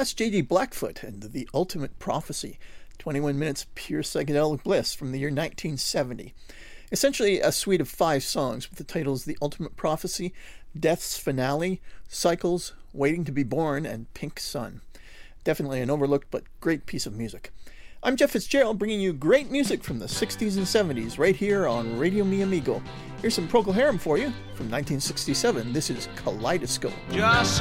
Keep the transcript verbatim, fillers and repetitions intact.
That's J D Blackfoot and The Ultimate Prophecy, twenty-one minutes pure psychedelic bliss from the year nineteen seventy. Essentially a suite of five songs with the titles The Ultimate Prophecy, Death's Finale, Cycles, Waiting to be Born, and Pink Sun. Definitely an overlooked but great piece of music. I'm Jeff Fitzgerald, bringing you great music from the sixties and seventies right here on Radio Mi Amigo. Here's some Procol Harum for you from nineteen sixty-seven. This is Kaleidoscope. Just